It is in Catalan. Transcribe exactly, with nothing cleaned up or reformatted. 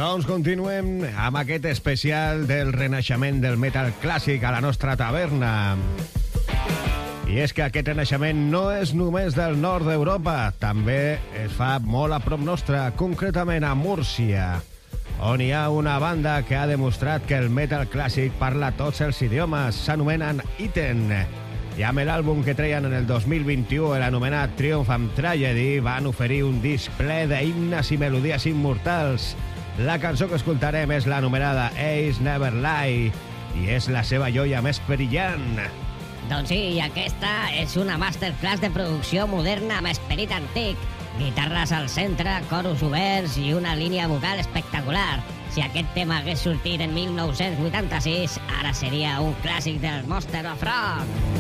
Doncs continuem amb aquest especial del renaixement del metal clàssic a la nostra taverna. I és que aquest renaixement no és només del nord d'Europa, també es fa molt a prop nostra, concretament a Múrcia, on hi ha una banda que ha demostrat que el metal clàssic parla tots els idiomes, s'anomenen Iten. I amb l'àlbum que treien en el dos mil vint-i-u, l'anomenat Triumph and Tragedy, van oferir un disc ple d'himnes i melodies immortals. La cançó que escoltarem és l'anomenada Ace Never Lie, i és la seva joia més perillant. Doncs sí, i aquesta és una masterclass de producció moderna amb esperit antic. Guitarres al centre, coros oberts i una línia vocal espectacular. Si aquest tema hagués sortit en mil nou-cents vuitanta-sis, ara seria un clàssic del Monster of Rock.